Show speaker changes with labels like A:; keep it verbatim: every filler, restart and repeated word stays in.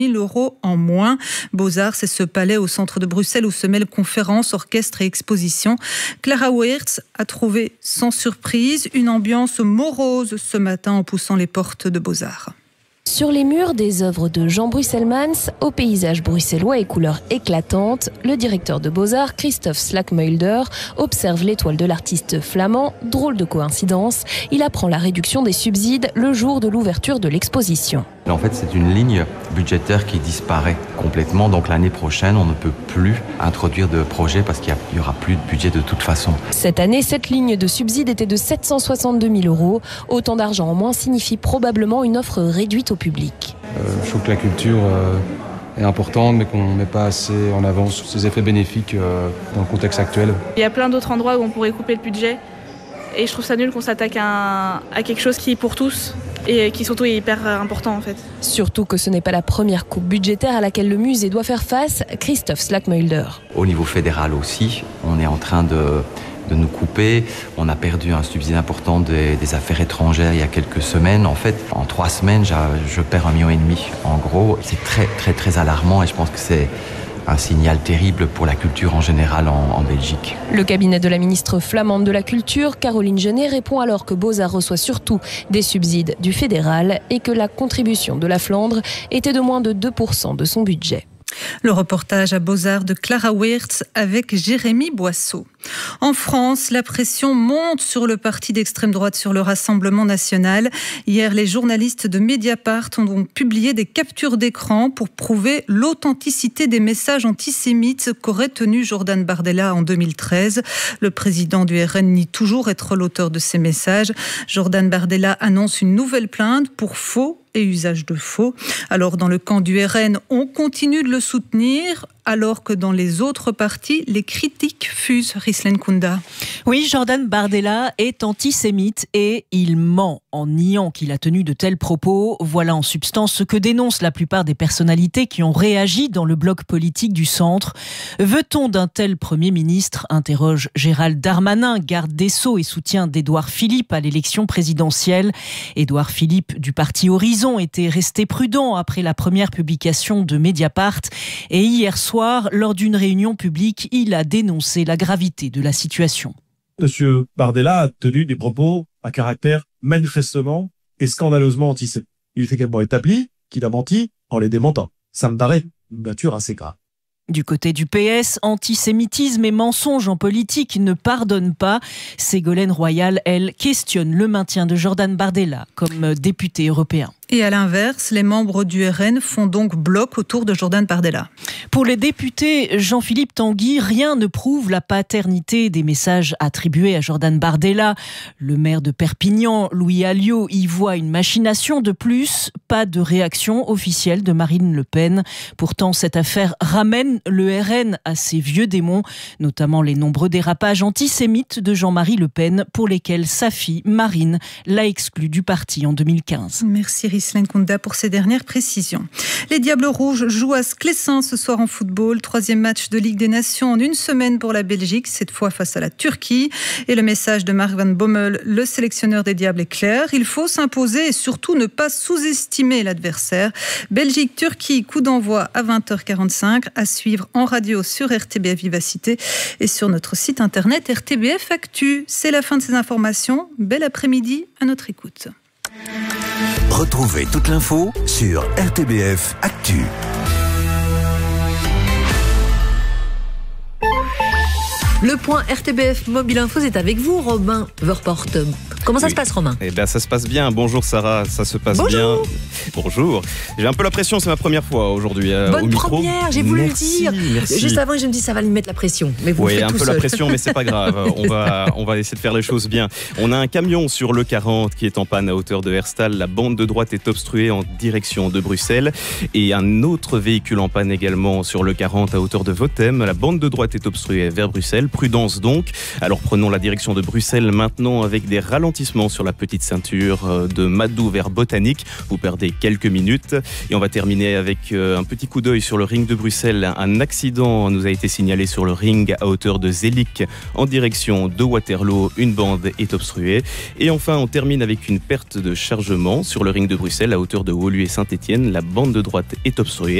A: mille euros en moins. Beaux-Arts, c'est ce palais au centre de Bruxelles où se mêlent conférences, orchestres et expositions. Clara Weerts a trouvé sans surprise une ambiance morose ce matin en poussant les portes de Beaux-Arts.
B: Sur les murs, des œuvres de Jean Brusselmans, au paysage bruxellois et couleurs éclatantes, le directeur de Beaux-Arts, Christophe Slackmulder, observe l'étoile de l'artiste flamand. Drôle de coïncidence, il apprend la réduction des subsides le jour de l'ouverture de l'exposition.
C: En fait, c'est une ligne budgétaire qui disparaît complètement. Donc l'année prochaine, on ne peut plus introduire de projet parce qu'il n'y aura plus de budget de toute façon.
B: Cette année, cette ligne de subsides était de sept cent soixante-deux mille euros. Autant d'argent en moins signifie probablement une offre réduite au public.
D: Euh, je trouve que la culture euh, est importante, mais qu'on ne met pas assez en avant sur ses effets bénéfiques euh, dans le contexte actuel.
E: Il y a plein d'autres endroits où on pourrait couper le budget. Et je trouve ça nul qu'on s'attaque à, un, à quelque chose qui est pour tous et qui surtout est hyper important en fait.
B: Surtout que ce n'est pas la première coupe budgétaire à laquelle le musée doit faire face, Christophe Slackmulder.
C: Au niveau fédéral aussi, on est en train de, de nous couper. On a perdu un subside important des, des affaires étrangères il y a quelques semaines. En fait, en trois semaines, je perds un million et demi. En gros, c'est très très très alarmant et je pense que c'est un signal terrible pour la culture en général en, en Belgique.
B: Le cabinet de la ministre flamande de la Culture, Caroline Genet, répond alors que Beaux-Arts reçoit surtout des subsides du fédéral et que la contribution de la Flandre était de moins de deux pour cent de son budget.
A: Le reportage à Beaux-Arts de Clara Weerts avec Jérémy Boisseau. En France, la pression monte sur le parti d'extrême droite sur le Rassemblement national. Hier, les journalistes de Mediapart ont donc publié des captures d'écran pour prouver l'authenticité des messages antisémites qu'aurait tenu Jordan Bardella en deux mille treize. Le président du R N nie toujours être l'auteur de ces messages. Jordan Bardella annonce une nouvelle plainte pour faux et usage de faux. Alors, dans le camp du R N, on continue de le soutenir, alors que dans les autres partis, les critiques fusent. Rislen Kounda.
F: Oui, Jordan Bardella est antisémite et il ment en niant qu'il a tenu de tels propos. Voilà en substance ce que dénoncent la plupart des personnalités qui ont réagi dans le bloc politique du centre. Veut-on d'un tel Premier ministre ? Interroge Gérald Darmanin, garde des Sceaux et soutien d'Édouard Philippe à l'élection présidentielle. Édouard Philippe du parti Horizon était resté prudent après la première publication de Mediapart et hier soir, lors d'une réunion publique, il a dénoncé la gravité de la situation.
G: Monsieur Bardella a tenu des propos à caractère manifestement et scandaleusement antisémite. Il est également établi qu'il a menti en les démentant. Ça me paraît une nature assez grave.
F: Du côté du P S, antisémitisme et mensonges en politique ne pardonnent pas. Ségolène Royal, elle, questionne le maintien de Jordan Bardella comme député européen.
A: Et à l'inverse, les membres du R N font donc bloc autour de Jordan Bardella.
F: Pour les députés Jean-Philippe Tanguy, rien ne prouve la paternité des messages attribués à Jordan Bardella. Le maire de Perpignan, Louis Alliot, y voit une machination de plus. Pas de réaction officielle de Marine Le Pen. Pourtant, cette affaire ramène le R N à ses vieux démons, notamment les nombreux dérapages antisémites de Jean-Marie Le Pen, pour lesquels sa fille, Marine, l'a exclu du parti en deux mille quinze.
A: Merci Rislen Kounda pour ces dernières précisions. Les Diables Rouges jouent à Sclessin ce soir en football. Troisième match de Ligue des Nations en une semaine pour la Belgique, cette fois face à la Turquie. Et le message de Mark Van Bommel, le sélectionneur des Diables, est clair. Il faut s'imposer et surtout ne pas sous-estimer l'adversaire. Belgique-Turquie, coup d'envoi à vingt heures quarante-cinq, à suivre en radio sur R T B F Vivacité et sur notre site internet R T B F Actu. C'est la fin de ces informations. Bel après-midi à notre écoute.
H: Retrouvez toute l'info sur R T B F Actu.
I: Le point R T B F Mobile Info, c'est avec vous, Robin Verport. Comment ça oui. se passe, Romain ?
J: Eh bien, ça se passe bien. Bonjour, Sarah. Ça se passe
I: Bonjour.
J: bien. Bonjour. J'ai un peu la pression, c'est ma première fois aujourd'hui euh,
I: Bonne
J: au micro.
I: première, j'ai voulu
J: merci,
I: le dire.
J: Merci.
I: Juste avant, je me dis, ça va lui mettre la pression. Mais vous
J: oui,
I: le faites
J: un
I: tout
J: peu
I: seul.
J: la pression, mais c'est pas grave. On va, on va essayer de faire les choses bien. On a un camion sur le quarante qui est en panne à hauteur de Herstal. La bande de droite est obstruée en direction de Bruxelles. Et un autre véhicule en panne également sur le quarante à hauteur de Votem. La bande de droite est obstruée vers Bruxelles. Prudence donc. Alors prenons la direction de Bruxelles maintenant avec des ralentissements ralentissement sur la petite ceinture de Madou vers Botanique. Vous perdez quelques minutes. Et on va terminer avec un petit coup d'œil sur le ring de Bruxelles. Un accident nous a été signalé sur le ring à hauteur de Zélic en direction de Waterloo. Une bande est obstruée. Et enfin, on termine avec une perte de chargement sur le ring de Bruxelles à hauteur de Woluwe et Saint-Étienne. La bande de droite est obstruée.